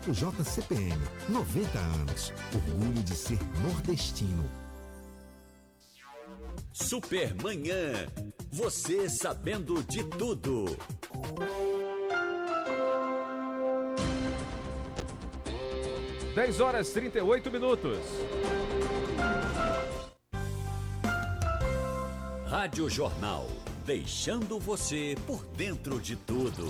Grupo JCPM, 90 anos. Orgulho de ser nordestino. Supermanhã. Você sabendo de tudo. Dez horas 38 minutos. Rádio Jornal. Deixando você por dentro de tudo.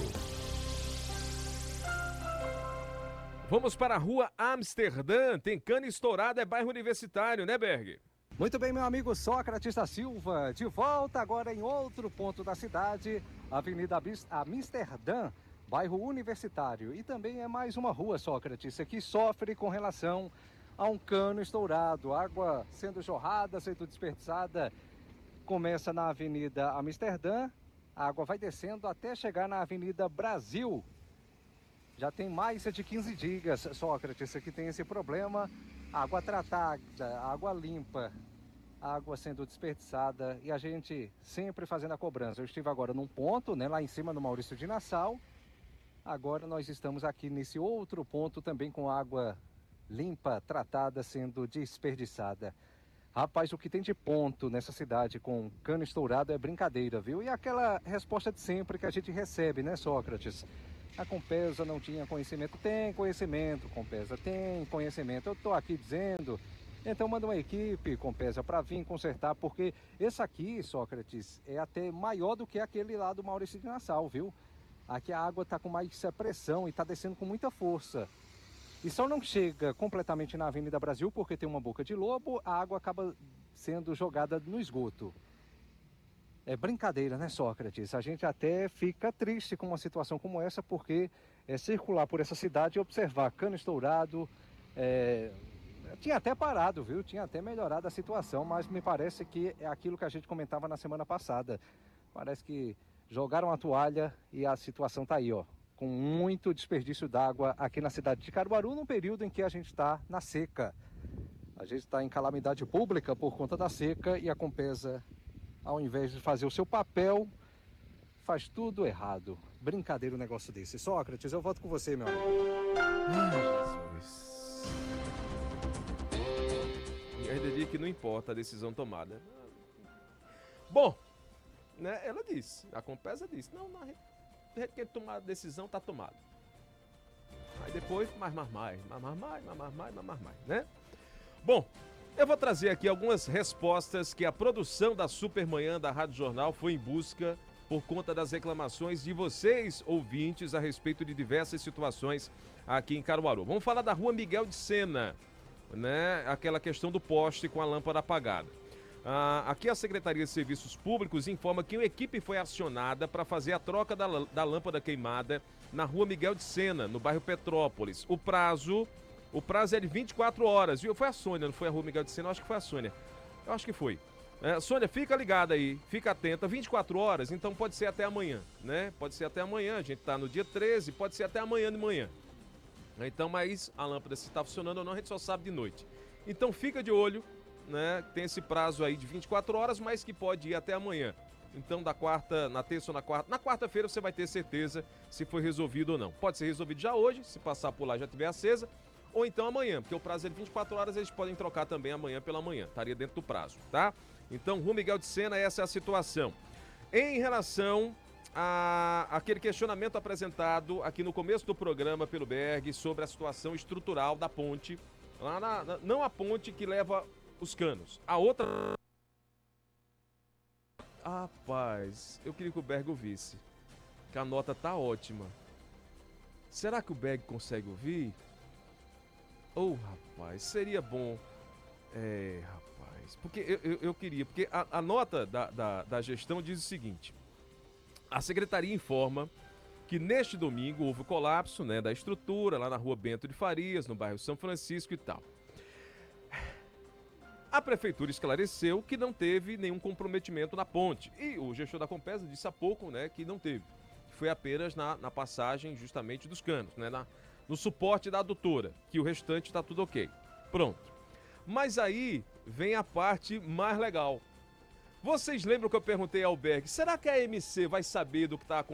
Vamos para a rua Amsterdã. Tem cana estourada, é bairro universitário, né, Berg? Muito bem, meu amigo Sócrates da Silva. De volta agora em outro ponto da cidade, Avenida Amsterdã, bairro universitário. E também é mais uma rua, Sócrates, que sofre com relação a um cano estourado. Água sendo jorrada, sendo desperdiçada. Começa na Avenida Amsterdã, a água vai descendo até chegar na Avenida Brasil. Já tem mais de 15 dias, Sócrates, que tem esse problema. Água tratada, água limpa, água sendo desperdiçada e a gente sempre fazendo a cobrança. Eu estive agora num ponto, né, lá em cima no Maurício de Nassau. Agora nós estamos aqui nesse outro ponto também com água limpa, tratada, sendo desperdiçada. Rapaz, o que tem de ponto nessa cidade com cano estourado é brincadeira, viu? E aquela resposta de sempre que a gente recebe, né, Sócrates? A Compesa não tinha conhecimento. Tem conhecimento, Compesa tem conhecimento. Eu estou aqui dizendo, então manda uma equipe, Compesa, para vir consertar, porque esse aqui, Sócrates, é até maior do que aquele lá do Maurício de Nassau, viu? Aqui a água está com mais pressão e está descendo com muita força. E só não chega completamente na Avenida Brasil porque tem uma boca de lobo, a água acaba sendo jogada no esgoto. É brincadeira, né, Sócrates? A gente até fica triste com uma situação como essa porque circular por essa cidade e observar cano estourado, tinha até parado, viu? Tinha até melhorado a situação, mas me parece que é aquilo que a gente comentava na semana passada. Parece que jogaram a toalha e a situação está aí, ó. Com muito desperdício d'água aqui na cidade de Caruaru, num período em que a gente está na seca. A gente está em calamidade pública por conta da seca e a Compesa, ao invés de fazer o seu papel, faz tudo errado. Brincadeira um negócio desse. Sócrates, eu volto com você, meu amigo. Ai, Jesus. E ainda diz que não importa a decisão tomada. Bom, né, ela disse, a Compesa disse, não, do jeito que ele tomar a decisão, tá tomado. Aí depois, mais, né? Bom, eu vou trazer aqui algumas respostas que a produção da Supermanhã da Rádio Jornal foi em busca por conta das reclamações de vocês, ouvintes, a respeito de diversas situações aqui em Caruaru. Vamos falar da rua Miguel de Sena, né? Aquela questão do poste com a lâmpada apagada. Aqui a Secretaria de Serviços Públicos informa que uma equipe foi acionada para fazer a troca da lâmpada queimada na rua Miguel de Sena, no bairro Petrópolis. O prazo é de 24 horas, viu? Foi a Sônia, não foi a rua Miguel de Sena, eu acho que foi a Sônia. Eu acho que foi. Sônia, fica ligada aí, fica atenta. 24 horas, então pode ser até amanhã, né? Pode ser até amanhã, a gente tá no dia 13, pode ser até amanhã de manhã. Então, mas a lâmpada, se está funcionando ou não, a gente só sabe de noite. Então fica de olho, né? Tem esse prazo aí de 24 horas, mas que pode ir até amanhã. Então, da quarta, na terça ou na quarta. Na quarta-feira você vai ter certeza se foi resolvido ou não. Pode ser resolvido já hoje, se passar por lá já estiver acesa, ou então amanhã, porque o prazo é de 24 horas, eles podem trocar também amanhã pela manhã. Estaria dentro do prazo, tá? Então, Rua Miguel de Sena, essa é a situação. Em relação a aquele questionamento apresentado aqui no começo do programa pelo Berg sobre a situação estrutural da ponte, não a ponte que leva os canos. A outra... Rapaz, eu queria que o Berg ouvisse, que a nota tá ótima. Será que o Berg consegue ouvir? Rapaz, seria bom. Rapaz, porque eu queria, porque a nota da gestão diz o seguinte: a secretaria informa que neste domingo houve o colapso, né, da estrutura lá na rua Bento de Farias, no bairro São Francisco e tal. A prefeitura esclareceu que não teve nenhum comprometimento na ponte. E o gestor da Compesa disse há pouco, né, que não teve. Foi apenas na passagem justamente dos canos, né, no suporte da adutora, que o restante está tudo ok. Pronto. Mas aí vem a parte mais legal. Vocês lembram que eu perguntei ao Berg, será que a MC vai saber do que está acontecendo?